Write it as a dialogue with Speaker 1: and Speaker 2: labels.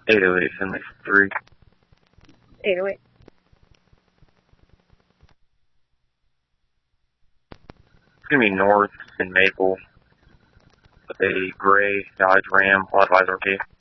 Speaker 1: 808 Finley 3.
Speaker 2: 808.
Speaker 1: It's going to be north in Maple with a gray Dodge Ram, lot of eyes okay.